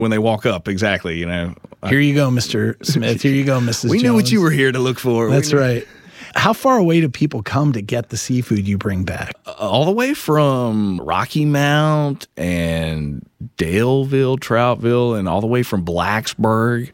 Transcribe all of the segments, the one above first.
when they walk up, exactly, Here you go, Mr. Smith. Here you go, Mrs. We Jones. knew what you were here to look for. That's right. How far away do people come to get the seafood you bring back? All the way from Rocky Mount and Daleville, Troutville, and all the way from Blacksburg.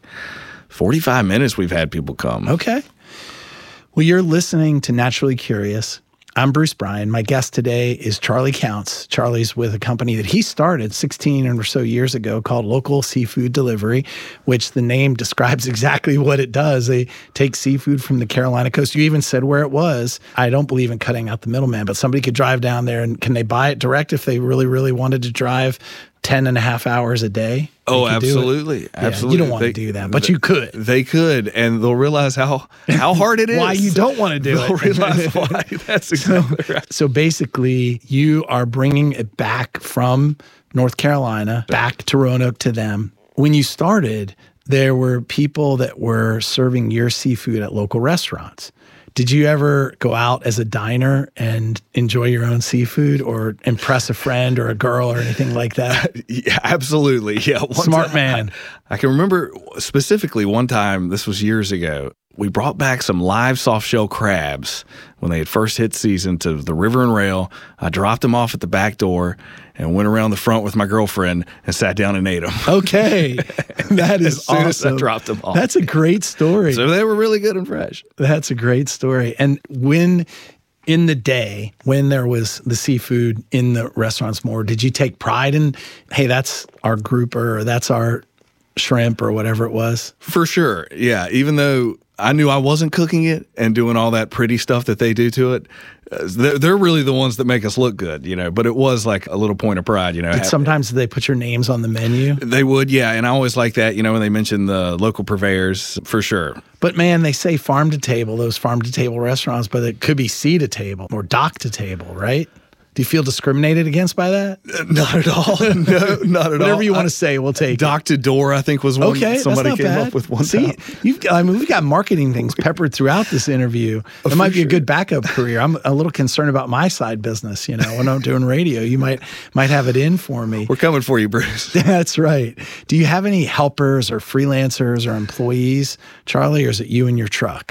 45 minutes we've had people come. Okay. Well, you're listening to Naturally Curious. I'm Bruce Bryan. My guest today is Charlie Counts. Charlie's with a company that he started 16 or so years ago called Local Seafood Delivery, which the name describes exactly what it does. They take seafood from the Carolina coast. You even said where it was. I don't believe in cutting out the middleman, but somebody could drive down there, and can they buy it direct if they really, really wanted to drive 10 and a half hours a day? Oh, absolutely. Absolutely. You don't want to do that, but you could. They could, and they'll realize how hard it is. Why you don't want to do They'll realize why. That's exactly right. So basically, you are bringing it back from North Carolina, back to Roanoke to them. When you started, there were people that were serving your seafood at local restaurants. Did you ever go out as a diner and enjoy your own seafood or impress a friend or a girl or anything like that? Yeah, absolutely. Yeah. Smart man. I can remember specifically one time, this was years ago, we brought back some live soft-shell crabs when they had first hit season to the River and Rail. I dropped them off at the back door and went around the front with my girlfriend and sat down and ate them. Okay. That is as soon awesome. as I dropped them off. That's a great story. So they were really good and fresh. That's a great story. And when, in the day, when there was the seafood in the restaurants more, did you take pride in, hey, that's our grouper or that's our shrimp or whatever it was? For sure. Yeah. Even though I knew I wasn't cooking it and doing all that pretty stuff that they do to it, they're really the ones that make us look good, but it was like a little point of pride, Sometimes they put your names on the menu? They would, yeah. And I always like that, when they mention the local purveyors, for sure. But man, they say farm to table, those farm to table restaurants, but it could be sea to table or dock to table, right? Do you feel discriminated against by that? Not at all. No, not at all. Whatever you want to say, we'll take Dock to door, I think, was one. Okay, somebody that's not came bad. up with one. See, we've got marketing things peppered throughout this interview. It might be a good backup career. I'm a little concerned about my side business. When I'm doing radio, you might have it in for me. We're coming for you, Bruce. That's right. Do you have any helpers or freelancers or employees, Charlie, or is it you and your truck?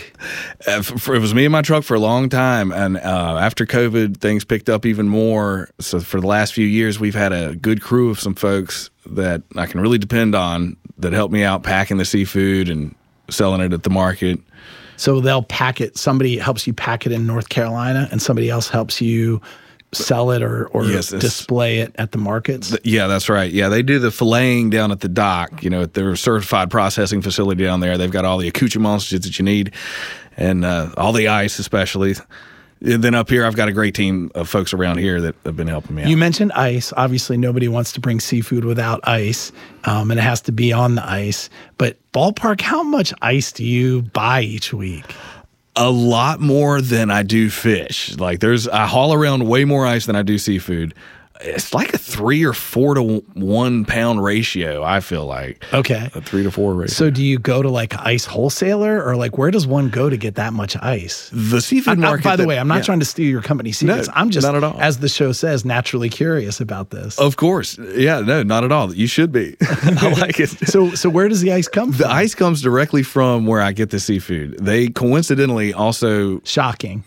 It was me and my truck for a long time, and after COVID, things picked up even more. So for the last few years, we've had a good crew of some folks that I can really depend on that help me out packing the seafood and selling it at the market. So they'll pack it. Somebody helps you pack it in North Carolina, and somebody else helps you sell it or yes, display it at the markets? Yeah, that's right. Yeah, they do the filleting down at the dock, at their certified processing facility down there. They've got all the accoutrements that you need and all the ice especially. And then up here, I've got a great team of folks around here that have been helping me out. You mentioned ice. Obviously, nobody wants to bring seafood without ice, and it has to be on the ice. But ballpark, how much ice do you buy each week? A lot more than I do fish. I haul around way more ice than I do seafood. It's like a 3 or 4 to 1 pound ratio, I feel like. Okay. A 3 to 4 ratio. So do you go to ice wholesaler or where does one go to get that much ice? The seafood market. By the way, I'm not trying to steal your company secrets. No, I'm just, not at all. as the show says, naturally curious about this. Of course. Yeah, no, not at all. You should be. I like it. So where does the ice come from? The ice comes directly from where I get the seafood. They coincidentally also shocking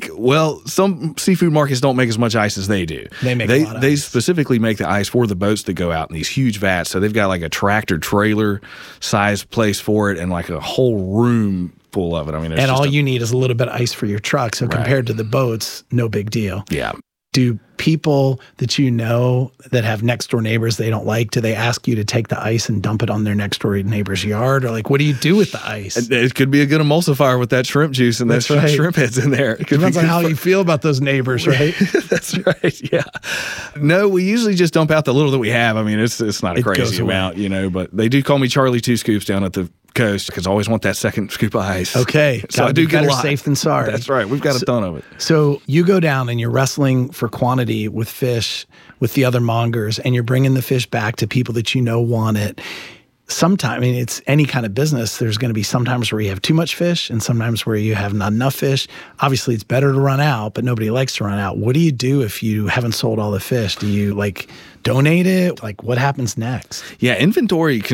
some seafood markets don't make as much ice as they do. They make a lot of They ice. specifically make the ice for the boats that go out in these huge vats. So they've got a tractor trailer size place for it and a whole room full of it. I mean, and all you need is a little bit of ice for your truck. So compared to the boats, no big deal. Yeah. Do people that you know that have next door neighbors they don't like, do they ask you to take the ice and dump it on their next door neighbor's yard? Or what do you do with the ice? It could be a good emulsifier with that shrimp juice and That's that right. shrimp heads in there. It depends on how you feel about those neighbors, right? That's right. Yeah. No, we usually just dump out the little that we have. I mean, it's not a crazy amount, but they do call me Charlie Two Scoops down at the coast because I always want that second scoop of ice. Okay. So I do get a lot. Safe than sorry. That's right. We've got a ton of it. So you go down and you're wrestling for quantity with fish with the other mongers and you're bringing the fish back to people that want it. sometimes, I mean, it's any kind of business. There's going to be sometimes where you have too much fish and sometimes where you have not enough fish. Obviously, it's better to run out, but nobody likes to run out. What do you do if you haven't sold all the fish? Do you donate it? Like, what happens next? Yeah, inventory can